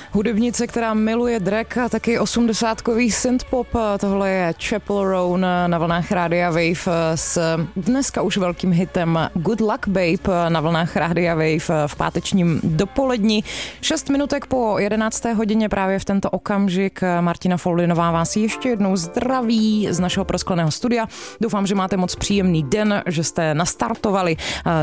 Hudebnice, která miluje drag a taky 80kový synthpop. Tohle je Chappell Roan na vlnách Rádia Wave s dneska už velkým hitem Good Luck Babe na vlnách Rádia Wave v pátečním dopoledni. 6 minutek po 11. hodině právě v tento okamžik Martina Foldinová vás ještě jednou zdraví z našeho proskleného studia. Doufám, že máte moc příjemný den, že jste nastartovali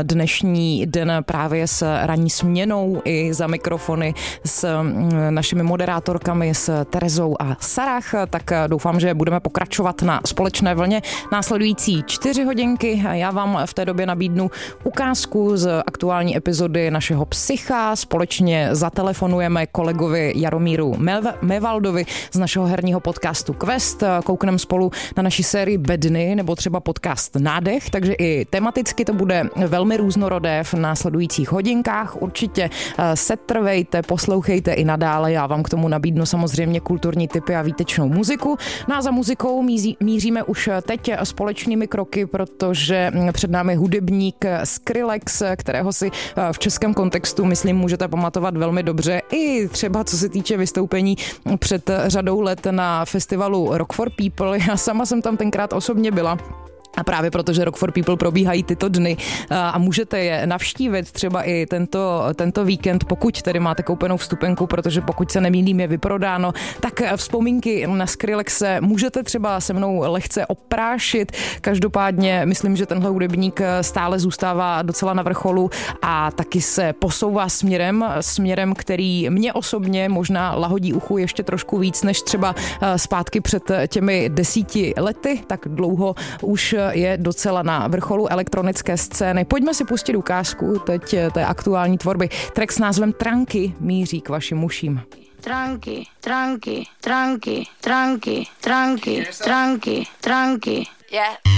dnešní den právě s ranní směnou i za mikrofony s našimi moderátorkami s Terezou a Sarah, tak doufám, že budeme pokračovat na společné vlně následující 4 hodinky. Já vám v té době nabídnu ukázku z aktuální epizody našeho Psycha. Společně zatelefonujeme kolegovi Jaromíru Mevaldovi z našeho herního podcastu Quest. Koukneme spolu na naši sérii Bedny nebo třeba podcast Nádech, takže i tematicky to bude velmi různorodé v následujících hodinkách. Určitě setrvejte, poslouchejte i nadále. Já vám k tomu nabídnu samozřejmě kulturní tipy a výtečnou muziku. No a za muzikou míříme už teď společnými kroky, protože před námi hudebník Skrillex, kterého si v českém kontextu, myslím, můžete pamatovat velmi dobře. I třeba co se týče vystoupení před řadou let na festivalu Rock for People. Já sama jsem tam tenkrát osobně byla. A právě protože Rock for People probíhají tyto dny a můžete je navštívit třeba i tento víkend, pokud tedy máte koupenou vstupenku, protože pokud se nemýlím, je vyprodáno, tak vzpomínky na Skrillexe můžete třeba se mnou lehce oprášit. Každopádně myslím, že tenhle hudebník stále zůstává docela na vrcholu a taky se posouvá směrem, který mě osobně možná lahodí uchu ještě trošku víc, než třeba zpátky před těmi 10 lety, tak dlouho už je docela na vrcholu elektronické scény. Pojďme si pustit ukázku teď té aktuální tvorby. Track s názvem Tranky míří k vašim uším. Tranky, tranky, tranky, tranky, tranky, tranky, tranky, yeah.